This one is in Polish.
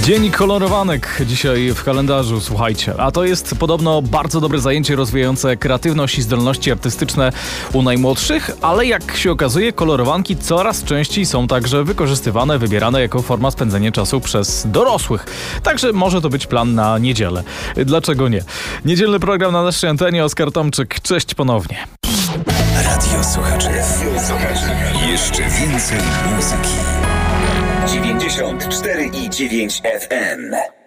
Dzień kolorowanek dzisiaj w kalendarzu, słuchajcie. A to jest podobno bardzo dobre zajęcie rozwijające kreatywność i zdolności artystyczne u najmłodszych, ale jak się okazuje, kolorowanki coraz częściej są także wykorzystywane, wybierane jako forma spędzenia czasu przez dorosłych. Także może to być plan na niedzielę. Dlaczego nie? Niedzielny program na naszej antenie, Oskar Tomczyk. Cześć ponownie. Radio Słuchaczy. Jeszcze więcej muzyki. 94,9 FM.